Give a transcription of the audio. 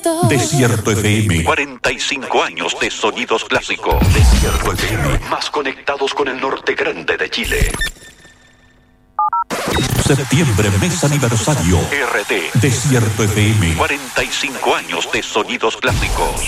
Desierto FM. 45 años de sonidos clásicos. Desierto FM. Más conectados con el norte grande de Chile. Septiembre, mes aniversario. RT. Desierto FM. 45 años de sonidos clásicos.